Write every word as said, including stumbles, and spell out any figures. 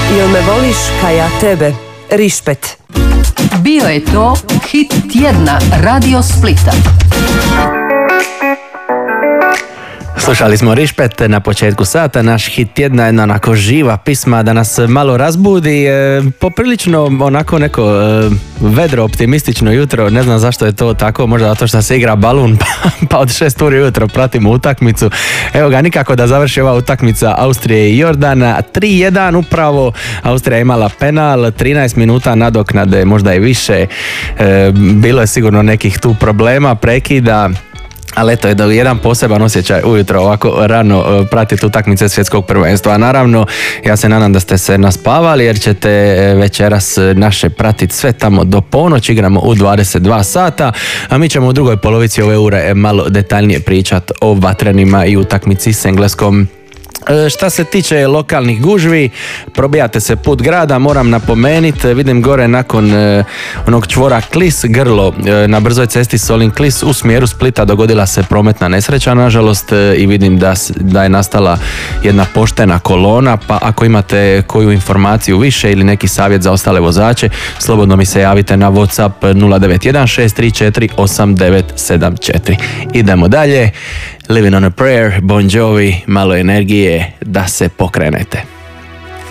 Jel me voliš ka ja tebe? Rišpet. Bio je to hit tjedna Radio Splita. Slušali smo Rišpet na početku sata, naš hit tjedna, jedna onako živa pisma da nas malo razbudi, e, poprilično onako neko e, vedro, optimistično jutro, ne znam zašto je to tako, možda zato što se igra balun pa, pa od šest uri ujutro pratimo utakmicu. Evo ga, nikako da završi ova utakmica Austrije i Jordana, tri jedan upravo, Austrija je imala penal, trinaest minuta nadoknade, možda i više, e, bilo je sigurno nekih tu problema, prekida. Ali eto je da jedan poseban osjećaj ujutro ovako rano pratiti utakmice svjetskog prvenstva. A naravno, ja se nadam da ste se naspavali jer ćete večeras naše pratiti sve tamo do ponoći. Igramo u dvadeset dva sata, a mi ćemo u drugoj polovici ove ure malo detaljnije pričati o vatrenima i utakmici s Engleskom. Šta se tiče lokalnih gužvi, probijate se put grada, moram napomenuti, vidim gore nakon e, onog čvora Klis, Grlo, e, na brzoj cesti Solin Klis u smjeru Splita dogodila se prometna nesreća, nažalost, e, i vidim da, da je nastala jedna poštena kolona, pa ako imate koju informaciju više ili neki savjet za ostale vozače, slobodno mi se javite na WhatsApp nula devet jedan šest tri četiri osam devet sedam četiri. Idemo dalje. Living on a Prayer, Bon Jovi, malo energije da se pokrenete.